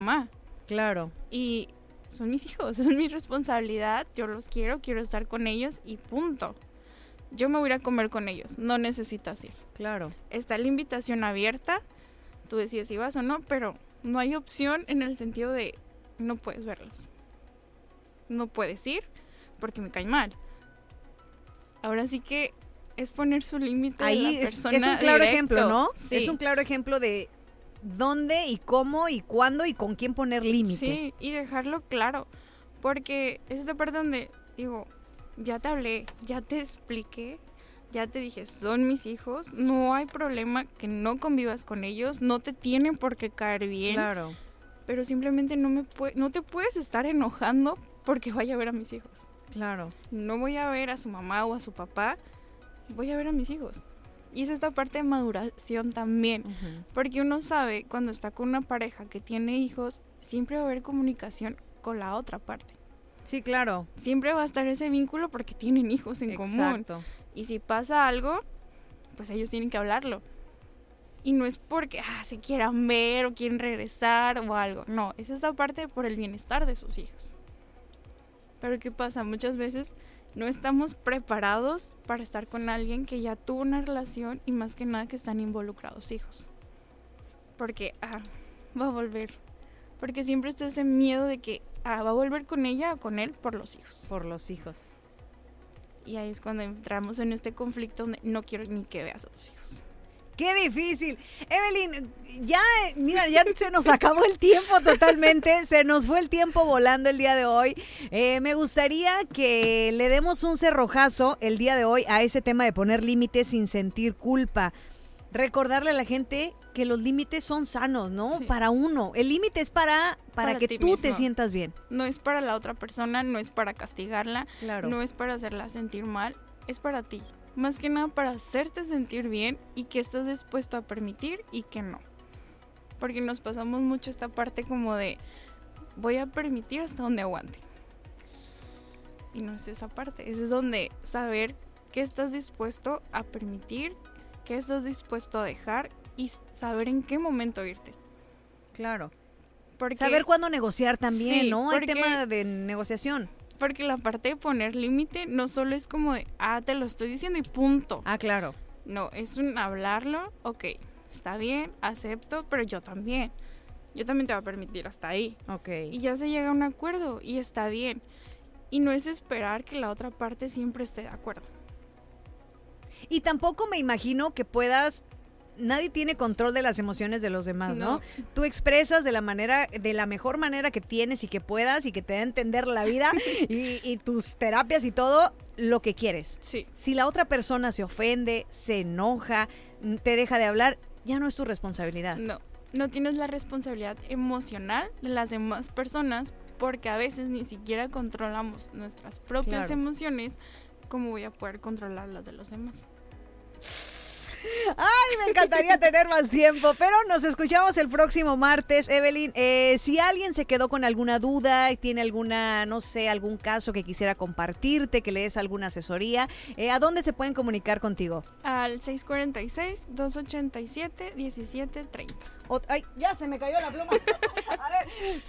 mamá. Claro. Y son mis hijos, son mi responsabilidad, yo los quiero estar con ellos y punto. Yo me voy a ir a comer con ellos, no necesitas ir. Claro. Está la invitación abierta, tú decides si vas o no, pero no hay opción en el sentido de no puedes verlos. No puedes ir porque me cae mal. Ahora sí que es poner su límite de la persona. Es un claro directo. ejemplo, ¿no? Sí. Es un claro ejemplo de dónde y cómo y cuándo y con quién poner límites. Sí, y dejarlo claro, porque es esta parte donde digo, ya te hablé, ya te expliqué, ya te dije, son mis hijos, no hay problema que no convivas con ellos, no te tienen por qué caer bien. Claro. Pero simplemente no te puedes estar enojando porque vaya a ver a mis hijos. Claro. No voy a ver a su mamá o a su papá, voy a ver a mis hijos. Y es esta parte de maduración también, porque uno sabe cuando está con una pareja que tiene hijos, siempre va a haber comunicación con la otra parte. Sí, claro. Siempre va a estar ese vínculo porque tienen hijos en común. Exacto. Y si pasa algo, pues ellos tienen que hablarlo. Y no es porque se quieran ver o quieren regresar o algo. No, es esta parte por el bienestar de sus hijos. Pero ¿qué pasa? Muchas veces no estamos preparados para estar con alguien que ya tuvo una relación y más que nada que están involucrados hijos. Porque va a volver. Porque siempre está ese miedo de que va a volver con ella o con él por los hijos. Por los hijos. Y ahí es cuando entramos en este conflicto donde no quiero ni que veas a tus hijos. ¡Qué difícil! Evelyn, ya se nos acabó el tiempo totalmente, se nos fue el tiempo volando el día de hoy. Me gustaría que le demos un cerrojazo el día de hoy a ese tema de poner límites sin sentir culpa. Recordarle a la gente que los límites son sanos, ¿no? Sí. Para uno. El límite es para que tú mismo te sientas bien. No es para la otra persona, no es para castigarla, claro. No es para hacerla sentir mal, es para ti. Más que nada para hacerte sentir bien y que estás dispuesto a permitir y que no. Porque nos pasamos mucho esta parte como de voy a permitir hasta donde aguante. Y no es esa parte, es donde saber qué estás dispuesto a permitir, qué estás dispuesto a dejar y saber en qué momento irte. Claro. Porque, saber cuándo negociar también, sí, ¿no? Hay tema de negociación. Porque la parte de poner límite no solo es como de, te lo estoy diciendo y punto. Claro. No, es un hablarlo, ok, está bien, acepto, pero yo también te voy a permitir hasta ahí. Ok. Y ya se llega a un acuerdo y está bien. Y no es esperar que la otra parte siempre esté de acuerdo. Y tampoco me imagino que puedas... Nadie tiene control de las emociones de los demás, ¿no? Tú expresas de la mejor manera que tienes y que puedas y que te da a entender la vida y tus terapias y todo lo que quieres. Sí. Si la otra persona se ofende, se enoja, te deja de hablar, ya no es tu responsabilidad. No tienes la responsabilidad emocional de las demás personas porque a veces ni siquiera controlamos nuestras propias emociones. ¿Cómo voy a poder controlar las de los demás? Ay, me encantaría tener más tiempo, pero nos escuchamos el próximo martes. Evelyn, si alguien se quedó con alguna duda, tiene alguna, no sé, algún caso que quisiera compartirte, que le des alguna asesoría, ¿a dónde se pueden comunicar contigo? Al 646-287-1730. Ay, ya se me cayó la pluma. A ver,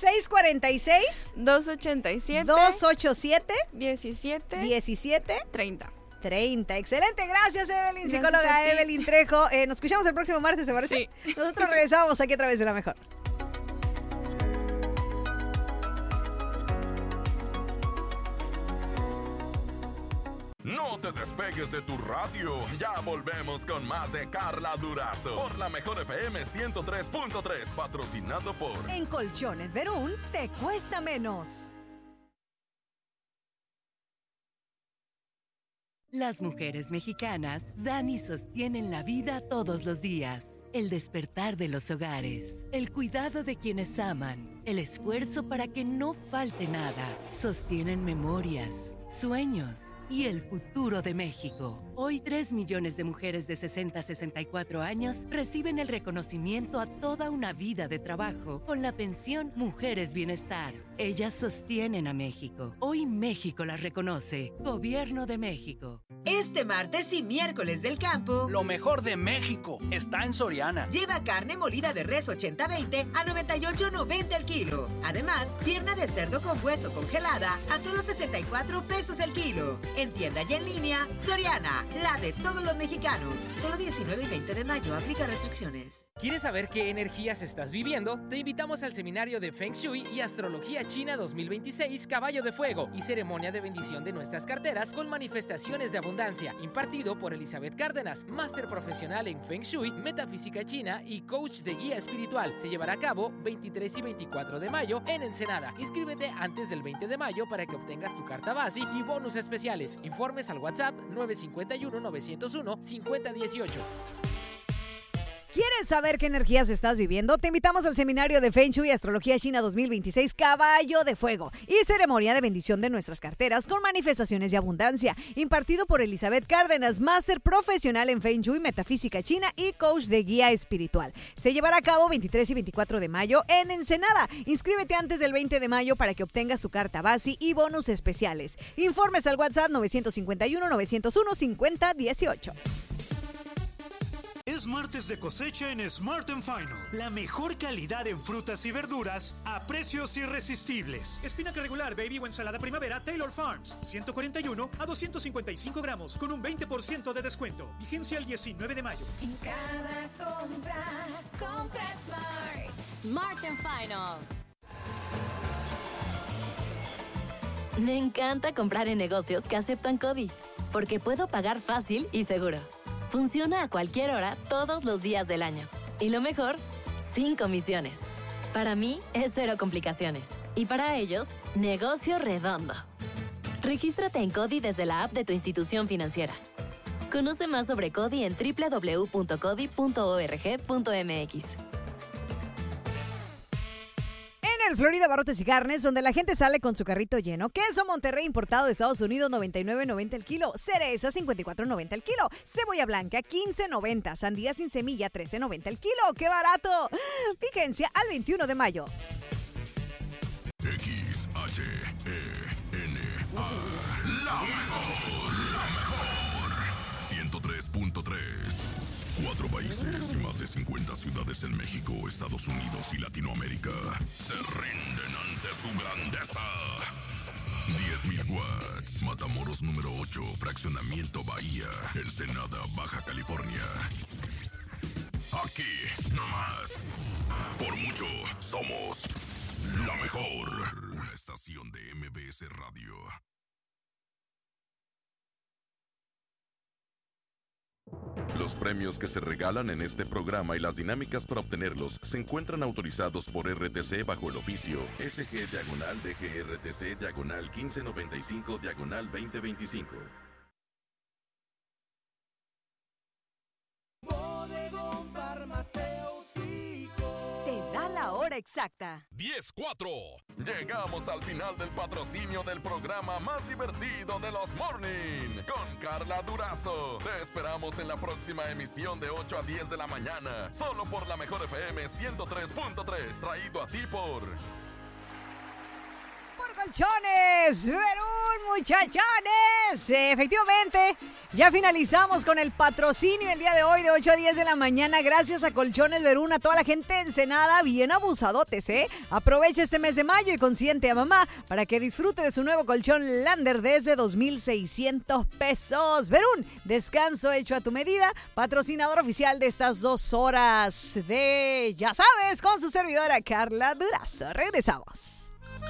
646-287. 1730. Excelente, gracias Evelyn, psicóloga Evelyn Trejo. Nos escuchamos el próximo martes, ¿te parece? Sí. Nosotros regresamos aquí a través de La Mejor. No te despegues de tu radio. Ya volvemos con más de Carla Durazo por La Mejor FM 103.3, patrocinado por En Colchones Verún te cuesta menos. Las mujeres mexicanas dan y sostienen la vida todos los días. El despertar de los hogares, el cuidado de quienes aman, el esfuerzo para que no falte nada. Sostienen memorias, sueños, y el futuro de México. Hoy 3 millones de mujeres de 60 a 64 años reciben el reconocimiento a toda una vida de trabajo con la pensión Mujeres Bienestar. Ellas sostienen a México. Hoy México las reconoce. Gobierno de México. Este martes y miércoles del campo, lo mejor de México está en Soriana. Lleva carne molida de res 80-20 a 98.90 el kilo. Además, pierna de cerdo con hueso congelada a solo 64 pesos el kilo. En tienda y en línea, Soriana, la de todos los mexicanos. Solo 19 y 20 de mayo, aplica restricciones. ¿Quieres saber qué energías estás viviendo? Te invitamos al seminario de Feng Shui y Astrología China 2026, Caballo de Fuego y ceremonia de bendición de nuestras carteras con manifestaciones de abundancia, impartido por Elizabeth Cárdenas, máster profesional en Feng Shui, metafísica china y coach de guía espiritual. Se llevará a cabo 23 y 24 de mayo en Ensenada. Inscríbete antes del 20 de mayo para que obtengas tu carta base y bonus especiales. Informes al WhatsApp 951-901-5018. ¿Quieres saber qué energías estás viviendo? Te invitamos al seminario de Feng Shui y Astrología China 2026, Caballo de Fuego y ceremonia de bendición de nuestras carteras con manifestaciones de abundancia, impartido por Elizabeth Cárdenas, máster profesional en Feng Shui, metafísica china y coach de guía espiritual. Se llevará a cabo 23 y 24 de mayo en Ensenada. Inscríbete antes del 20 de mayo para que obtengas tu carta base y bonus especiales. Informes al WhatsApp 951-901-5018. Es martes de cosecha en Smart & Final. La mejor calidad en frutas y verduras a precios irresistibles. Espinaca regular, baby o ensalada primavera Taylor Farms. 141 a 255 gramos con un 20% de descuento. Vigencia el 19 de mayo. En cada compra Smart. Smart & Final. Me encanta comprar en negocios que aceptan CODI, porque puedo pagar fácil y seguro. Funciona a cualquier hora, todos los días del año. Y lo mejor, sin comisiones. Para mí, es cero complicaciones. Y para ellos, negocio redondo. Regístrate en CODI desde la app de tu institución financiera. Conoce más sobre CODI en www.codi.org.mx. El Florida Barrotes y Carnes, donde la gente sale con su carrito lleno. Queso Monterrey importado de Estados Unidos, 99.90 el kilo. Cereza, 54.90 el kilo. Cebolla blanca, 15.90. Sandía sin semilla, 13.90 el kilo. ¡Qué barato! Vigencia al 21 de mayo. XHENA, la mejor. 103.3. 4 países y más de 50 ciudades en México, Estados Unidos y Latinoamérica se rinden ante su grandeza. 10.000 watts. Matamoros número 8, Fraccionamiento Bahía, Ensenada, Baja California. Aquí, nomás. Por mucho, somos la mejor. Una estación de MBS Radio. Los premios que se regalan en este programa y las dinámicas para obtenerlos se encuentran autorizados por RTC bajo el oficio SG-DGRTC-1595-2025. Bodegón Farmacéutico. Te da la hora exacta. 10:04. Llegamos al final del patrocinio del programa más divertido de los morning con Carla Durazo. Te esperamos en la próxima emisión de 8 a 10 de la mañana, solo por la mejor FM 103.3, traído a ti por Colchones, Verún, muchachones. Efectivamente, ya finalizamos con el patrocinio el día de hoy de 8 a 10 de la mañana. Gracias a Colchones Verún, a toda la gente de Ensenada, bien abusadotes, ¿eh? Aprovecha este mes de mayo y consiente a mamá para que disfrute de su nuevo colchón Lander desde 2,600 pesos. Verún, descanso hecho a tu medida, patrocinador oficial de estas 2 horas de, ya sabes, con su servidora Carla Durazo. Regresamos.